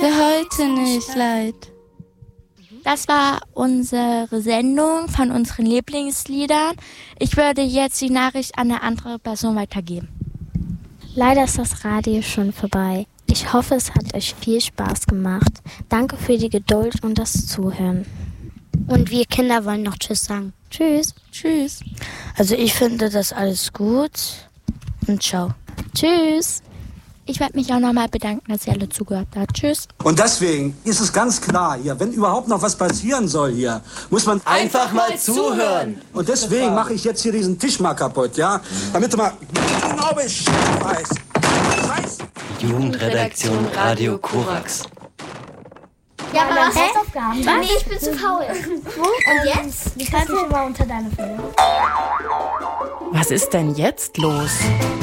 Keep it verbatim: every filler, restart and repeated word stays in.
Für heute nicht, leid. Das war unsere Sendung von unseren Lieblingsliedern. Ich würde jetzt die Nachricht an eine andere Person weitergeben. Leider ist das Radio schon vorbei. Ich hoffe, es hat euch viel Spaß gemacht. Danke für die Geduld und das Zuhören. Und wir Kinder wollen noch Tschüss sagen. Tschüss. Tschüss. Also ich finde das alles gut und ciao. Tschüss. Ich werde mich auch nochmal bedanken, dass ihr alle zugehört habt. Tschüss. Und deswegen ist es ganz klar hier, wenn überhaupt noch was passieren soll hier, muss man einfach mal zuhören. Und deswegen mache ich jetzt hier diesen Tisch mal kaputt, ja? Damit du mal genau Bescheid weißt. Scheiß. Jugendredaktion Radio Korax. Ja, aber was Hausaufgaben? Was? Nee, ich bin zu faul. Und jetzt? Ich kann mich immer unter deine Fülle. Was ist denn jetzt los?